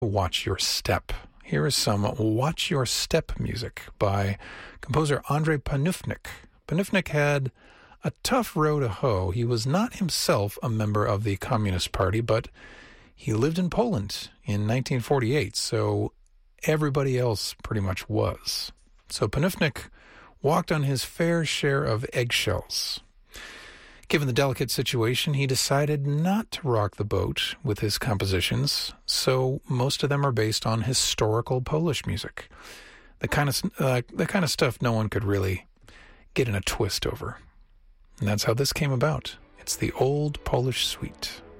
Watch Your Step. Here is some Watch Your Step music by composer Andrei Panufnik. Panufnik had a tough row to hoe. He was not himself a member of the Communist Party, but he lived in Poland in 1948, so everybody else pretty much was. So Panufnik walked on his fair share of eggshells. Given the delicate situation, he decided not to rock the boat with his compositions, so most of them are based on historical Polish music, the kind of stuff no one could really get in a twist over. And that's how this came about. It's the Old Polish Suite.